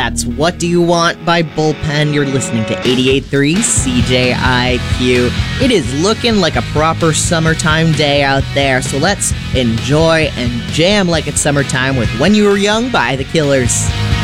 That's What Do You Want by Bullpen. You're listening to 88.3 CJIQ. It is looking like a proper summertime day out there, so let's enjoy and jam like it's summertime with When You Were Young by The Killers.